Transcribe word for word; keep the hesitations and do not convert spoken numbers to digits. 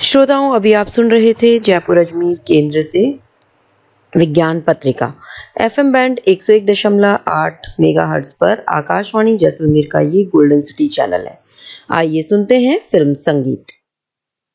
श्रोताओं, अभी आप सुन रहे थे जयपुर अजमेर केंद्र से विज्ञान पत्रिका एफएम बैंड एक सौ एक दशमलव आठ मेगाहर्ट्ज पर आकाशवाणी जैसलमेर का ये गोल्डन सिटी चैनल है। आइए सुनते हैं फिल्म संगीत।